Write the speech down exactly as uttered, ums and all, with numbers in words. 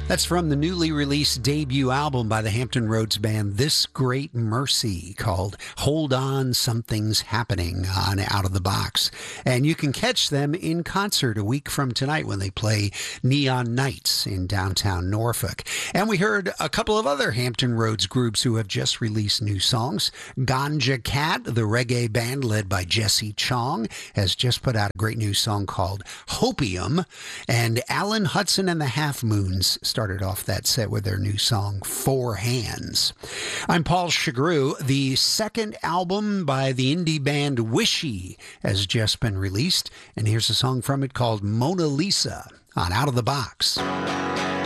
That's from the newly released debut album by the Hampton Roads band, This Great Mercy, called Hold On, Something's Happening, on Out of the Box. And you can catch them in concert a week from tonight when they play Neon Nights in downtown Norfolk. And we heard a couple of other Hampton Roads groups who have just released new songs. Ganja Cat, the reggae band led by Jesse Chong, has just put out a great new song called Hopium. And Alan Hudson and the Half Moons started off that set with their new song, Four Hands. I'm Paul Chagru. The second album by the indie band Wishy has just been released, and here's a song from it called Mona Lisa on Out of the Box.